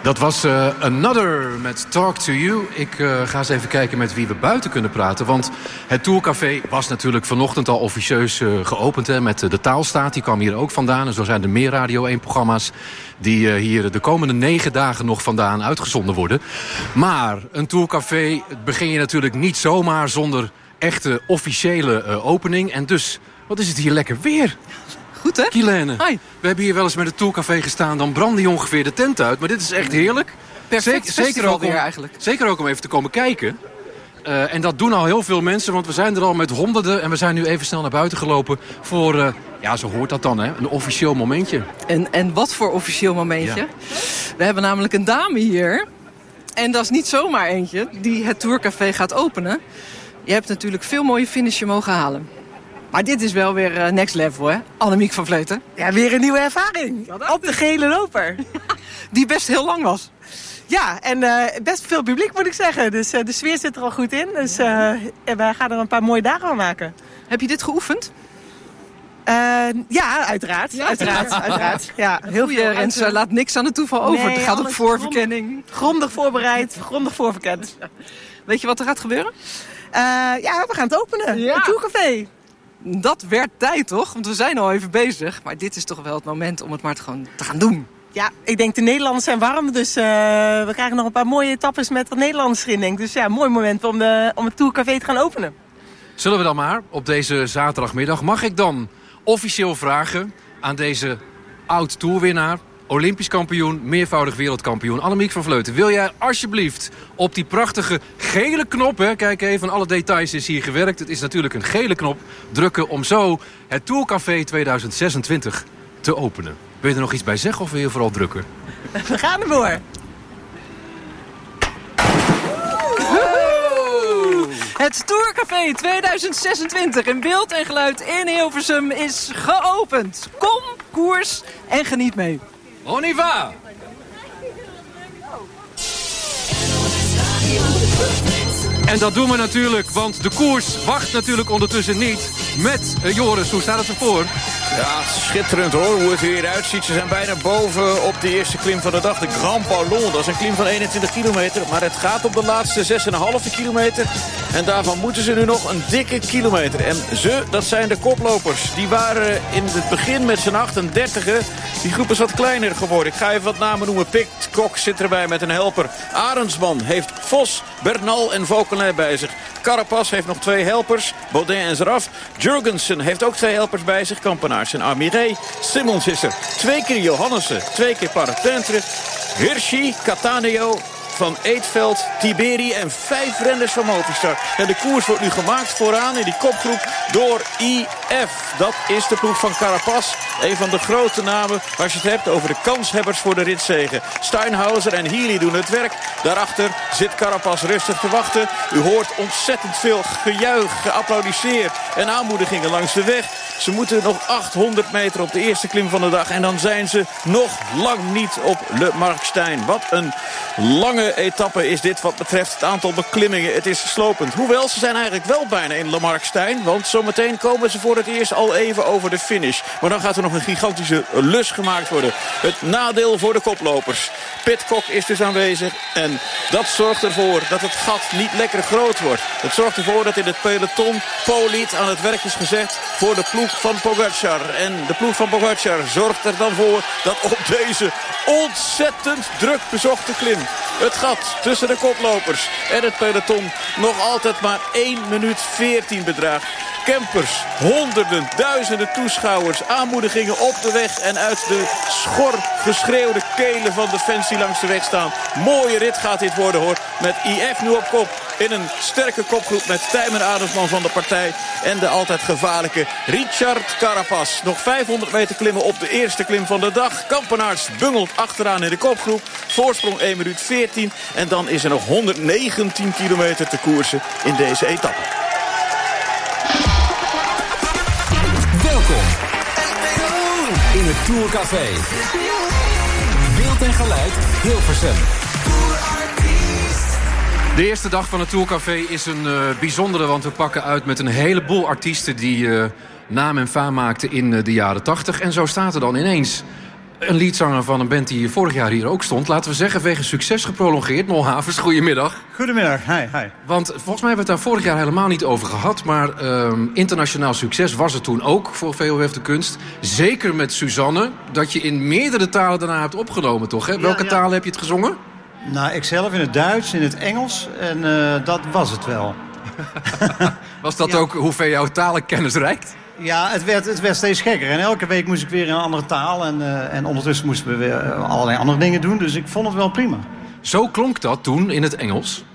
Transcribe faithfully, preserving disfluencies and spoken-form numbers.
Dat was uh, Another met Talk to You. Ik uh, ga eens even kijken met wie we buiten kunnen praten. Want het Tourcafé was natuurlijk vanochtend al officieus uh, geopend. Hè, met uh, de Taalstaat, die kwam hier ook vandaan. En zo zijn er meer Radio één-programma's... die uh, hier de komende negen dagen nog vandaan uitgezonden worden. Maar een Tourcafé begin je natuurlijk niet zomaar... zonder echte officiële uh, opening. En dus, wat is het hier lekker weer... Goed, hè? Kilene, Hi. We hebben hier wel eens met het Tourcafé gestaan... dan brandde je ongeveer de tent uit. Maar dit is echt heerlijk. Perfect zeker, zeker ook om, weer eigenlijk. Zeker ook om even te komen kijken. Uh, en dat doen al heel veel mensen, want we zijn er al met honderden... en we zijn nu even snel naar buiten gelopen voor... Uh, ja, zo hoort dat dan, hè? Een officieel momentje. En, en wat voor officieel momentje? Ja. We hebben namelijk een dame hier. En dat is niet zomaar eentje die het Tourcafé gaat openen. Je hebt natuurlijk veel mooie finishen mogen halen. Maar dit is wel weer uh, next level, hè? Annemiek van Vleuten. Ja, weer een nieuwe ervaring. Op de gele loper. Die best heel lang was. Ja, en uh, best veel publiek moet ik zeggen. Dus uh, de sfeer zit er al goed in. Dus uh, wij gaan er een paar mooie dagen van maken. Heb je dit geoefend? Uh, ja, uiteraard. Ja, uiteraard, uiteraard. Ja, heel veel. Rens, uh, laat niks aan het toeval over. Nee, het gaat op voorverkenning. Grondig, grondig voorbereid, grondig voorverkend. Weet je wat er gaat gebeuren? Uh, ja, we gaan het openen. Ja. Het Tourcafé. Dat werd tijd, toch? Want we zijn al even bezig. Maar dit is toch wel het moment om het maar te, gewoon te gaan doen. Ja, ik denk de Nederlanders zijn warm. Dus uh, we krijgen nog een paar mooie etappes met wat Nederlanders erin. Denk. Dus ja, mooi moment om, de, om het Tourcafé te gaan openen. Zullen we dan maar op deze zaterdagmiddag... mag ik dan officieel vragen aan deze oud-tourwinnaar... Olympisch kampioen, meervoudig wereldkampioen... Annemiek van Vleuten, wil jij alsjeblieft op die prachtige gele knop... Hè, kijk even, alle details is hier gewerkt. Het is natuurlijk een gele knop drukken... om zo het Tourcafé tweeduizend zesentwintig te openen. Wil je er nog iets bij zeggen of wil je vooral drukken? We gaan ervoor. Het Tourcafé tweeduizend zesentwintig in beeld en geluid in Hilversum is geopend. Kom, koers en geniet mee. On y va! En dat doen we natuurlijk, want de koers wacht natuurlijk ondertussen niet met uh, Joris. Hoe staat het ervoor? Ja, schitterend hoor, hoe het er weer uitziet. Ze zijn bijna boven op de eerste klim van de dag. De Grand Ballon, dat is een klim van eenentwintig kilometer. Maar het gaat op de laatste zes komma vijf kilometer. En daarvan moeten ze nu nog een dikke kilometer. En ze, dat zijn de koplopers. Die waren in het begin met z'n achtendertigen. Die groep is wat kleiner geworden. Ik ga even wat namen noemen. Pidcock zit erbij met een helper. Arendsman heeft Vos, Bernal en Vauquelin bij zich. Carapaz heeft nog twee helpers. Baudin en Zeraf. Jurgensen heeft ook twee helpers bij zich. Kampenaars en Armiré. Simmons is er. Twee keer Johannessen. Twee keer Parapentre. Hirschi, Cataneo, Van Eetveld, Tiberi en vijf renners van Movistar. En de koers wordt nu gemaakt vooraan in die kopgroep door I F. Dat is de ploeg van Carapaz. Een van de grote namen als je het hebt over de kanshebbers voor de ritzege. Steinhauser en Healy doen het werk. Daarachter zit Carapaz rustig te wachten. U hoort ontzettend veel gejuich, geapplaudisseer en aanmoedigingen langs de weg. Ze moeten nog achthonderd meter op de eerste klim van de dag. En dan zijn ze nog lang niet op Le Markstein. Wat een lange etappe is dit wat betreft het aantal beklimmingen. Het is slopend. Hoewel, ze zijn eigenlijk wel bijna in Le Markstein. Want zometeen komen ze voor het eerst al even over de finish. Maar dan gaat er nog een gigantische lus gemaakt worden. Het nadeel voor de koplopers. Pidcock is dus aanwezig. En dat zorgt ervoor dat het gat niet lekker groot wordt. Het zorgt ervoor dat in het peloton Poliet aan het werk is gezet voor de ploeg van Pogacar. En de ploeg van Pogacar zorgt er dan voor dat op deze ontzettend druk bezochte klim het gat tussen de koplopers en het peloton nog altijd maar één minuut veertien bedraagt. Campers, honderden, duizenden toeschouwers, aanmoedigingen op de weg en uit de schor geschreeuwde kelen van de fans die langs de weg staan. Mooie rit gaat dit worden hoor, met I F nu op kop in een sterke kopgroep met Tijmen Adelsman van de partij en de altijd gevaarlijke Richard Carapaz. Nog vijfhonderd meter klimmen op de eerste klim van de dag. Kampenaars bungelt achteraan in de kopgroep. Voorsprong één minuut veertien en dan is er nog honderdnegentien kilometer te koersen in deze etappe. Welkom in het Tourcafé. Beeld en geluid Hilversum. De eerste dag van het Tourcafé is een uh, bijzondere, want we pakken uit met een heleboel artiesten die uh, naam en faam maakten in uh, de jaren tachtig. En zo staat er dan ineens Een liedzanger van een band die vorig jaar hier ook stond. Laten we zeggen, wegens succes geprolongeerd. Nol Havers, goedemiddag. Goedemiddag, hi, hi. Want volgens mij hebben we het daar vorig jaar helemaal niet over gehad. Maar um, internationaal succes was het toen ook voor V O F de Kunst. Zeker met Suzanne, dat je in meerdere talen daarna hebt opgenomen, toch? Hè? Ja, Welke ja. talen heb je het gezongen? Nou, ik zelf in het Duits, in het Engels en uh, dat was het wel. Was dat Ja. ook hoe ver jouw talenkennis reikt? Ja, het werd, het werd steeds gekker. En elke week moest ik weer in een andere taal. En, uh, en ondertussen moesten we weer uh, allerlei andere dingen doen. Dus ik vond het wel prima. Zo klonk dat toen in het Engels.